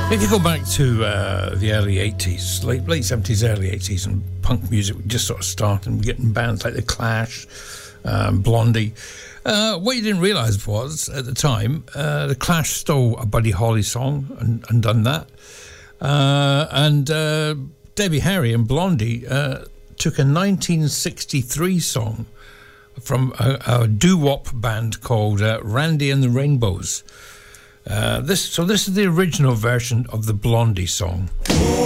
If you go back to the early 80s, late 70s, early 80s, and punk music just sort of started, and we're getting bands like The Clash, Blondie. What you didn't realise was, at the time, The Clash stole a Buddy Holly song and done that. And Debbie Harry and Blondie took a 1963 song from a doo-wop band called Randy and the Rainbows. This is the original version of the Blondie song.